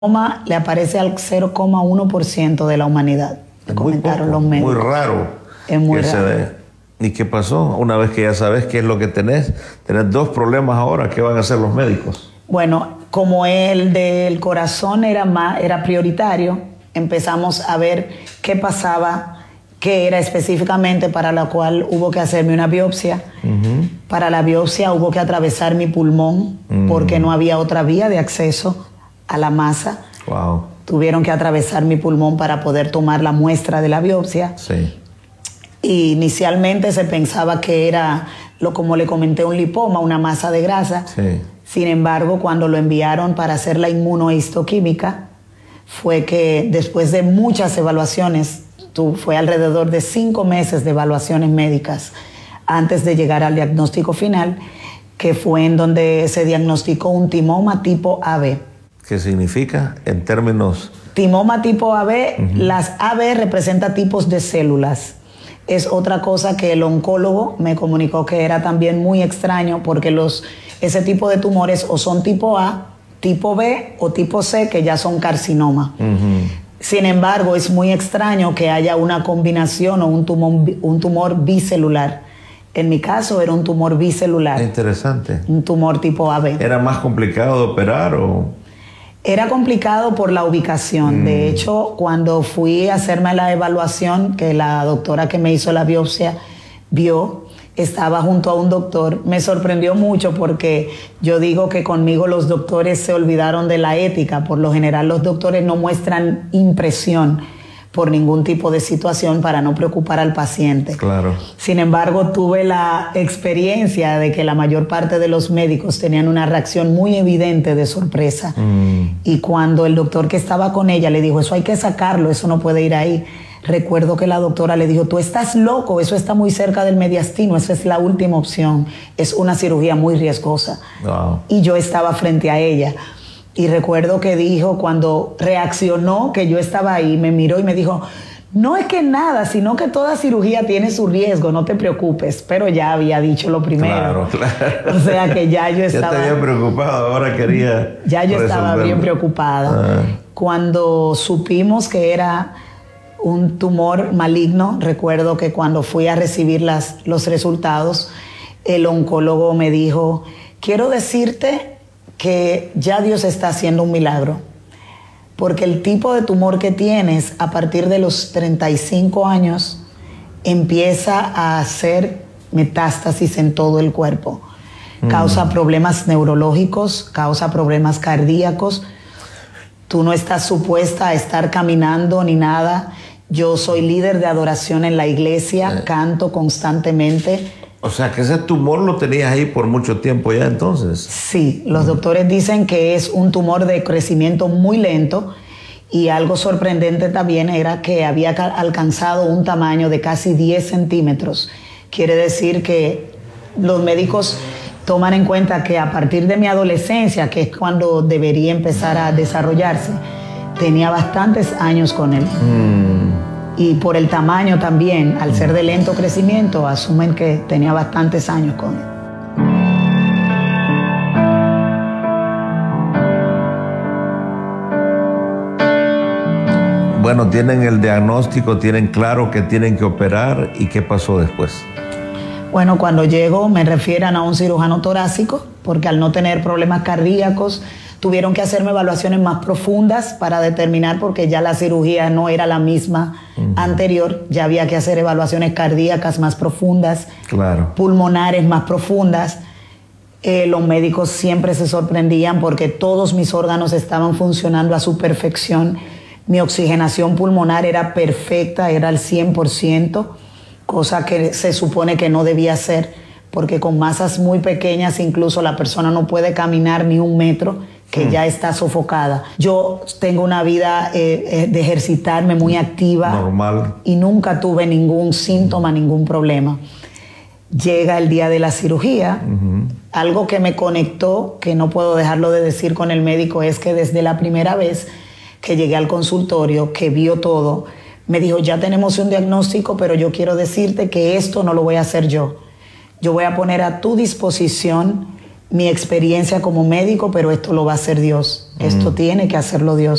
le aparece al 0,1% de la humanidad. Es comentaron muy poco, los médicos. muy raro. Es muy que raro. se dé. ¿Y qué pasó? Una vez que ya sabes qué es lo que tenés dos problemas ahora. ¿Qué van a hacer los médicos? Bueno, como el del corazón era prioritario, empezamos a ver qué pasaba, qué era específicamente, para la cual hubo que hacerme una biopsia. Para la biopsia hubo que atravesar mi pulmón porque no había otra vía de acceso a la masa. Wow. Tuvieron que atravesar mi pulmón para poder tomar la muestra de la biopsia. Sí. Y inicialmente se pensaba que era, como le comenté, un lipoma, una masa de grasa. Sí. Sin embargo, cuando lo enviaron para hacer la inmunohistoquímica, fue que después de muchas evaluaciones, fue alrededor de 5 meses de evaluaciones médicas antes de llegar al diagnóstico final, que fue en donde se diagnosticó un timoma tipo AB. ¿Qué significa en términos? Timoma tipo AB, las AB representan tipos de células. Es otra cosa que el oncólogo me comunicó que era también muy extraño, porque ese tipo de tumores o son tipo A, tipo B o tipo C, que ya son carcinoma. Sin embargo, es muy extraño que haya una combinación o un tumor bicelular. En mi caso era un tumor bicelular. Interesante. Un tumor tipo AB. ¿Era más complicado de operar o...? Era complicado por la ubicación. De hecho, cuando fui a hacerme la evaluación, que la doctora que me hizo la biopsia vio, estaba junto a un doctor. Me sorprendió mucho porque yo digo que conmigo los doctores se olvidaron de la ética. Por lo general los doctores no muestran impresión por ningún tipo de situación para no preocupar al paciente. Claro. Sin embargo, tuve la experiencia de que la mayor parte de los médicos tenían una reacción muy evidente de sorpresa. Y cuando el doctor que estaba con ella le dijo, eso hay que sacarlo, eso no puede ir ahí, recuerdo que la doctora le dijo, tú estás loco, eso está muy cerca del mediastino, esa es la última opción, es una cirugía muy riesgosa. Wow. Y yo estaba frente a ella. Y recuerdo que dijo, cuando reaccionó que yo estaba ahí, me miró y me dijo, no es que nada, sino que toda cirugía tiene su riesgo, no te preocupes. Pero ya había dicho lo primero. Claro. O sea que ya yo estaba... Ya te había preocupado, ahora quería Ya yo estaba resolverlo. bien preocupada. Cuando supimos que era un tumor maligno, recuerdo que cuando fui a recibir los resultados, el oncólogo me dijo, quiero decirte que ya Dios está haciendo un milagro, porque el tipo de tumor que tienes a partir de los 35 años empieza a hacer metástasis en todo el cuerpo. Causa problemas neurológicos, causa problemas cardíacos. Tú no estás supuesta a estar caminando ni nada. Yo soy líder de adoración en la iglesia, canto constantemente. O sea, que ese tumor lo tenías ahí por mucho tiempo ya entonces. Sí, los doctores dicen que es un tumor de crecimiento muy lento, y algo sorprendente también era que había alcanzado un tamaño de casi 10 centímetros. Quiere decir que los médicos toman en cuenta que a partir de mi adolescencia, que es cuando debería empezar a desarrollarse, tenía bastantes años con él. Y por el tamaño también, al ser de lento crecimiento, asumen que tenía bastantes años con él. Bueno, tienen el diagnóstico, tienen claro que tienen que operar. ¿Y qué pasó después? Bueno, cuando llego me refieren a un cirujano torácico, porque al no tener problemas cardíacos, tuvieron que hacerme evaluaciones más profundas para determinar, porque ya la cirugía no era la misma anterior, ya había que hacer evaluaciones cardíacas más profundas, claro, pulmonares más profundas. Los médicos siempre se sorprendían porque todos mis órganos estaban funcionando a su perfección. Mi oxigenación pulmonar era perfecta, era al 100%, cosa que se supone que no debía ser, porque con masas muy pequeñas incluso la persona no puede caminar ni 1 metro, que ya está sofocada. Yo tengo una vida de ejercitarme muy activa. Normal. Y nunca tuve ningún síntoma, ningún problema. Llega el día de la cirugía. Algo que me conectó, que no puedo dejarlo de decir con el médico, es que desde la primera vez que llegué al consultorio, que vio todo, me dijo, ya tenemos un diagnóstico, pero yo quiero decirte que esto no lo voy a hacer yo. Yo voy a poner a tu disposición mi experiencia como médico, pero esto lo va a hacer Dios. Esto tiene que hacerlo Dios.